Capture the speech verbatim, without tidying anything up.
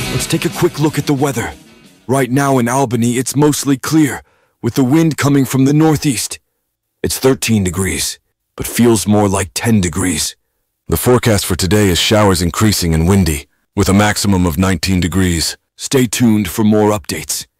Let's take a quick look at the weather. Right now in Albany, it's mostly clear, with the wind coming from the northeast. It's thirteen degrees, but feels more like ten degrees. The forecast for today is showers increasing and windy, with a maximum of nineteen degrees. Stay tuned for more updates.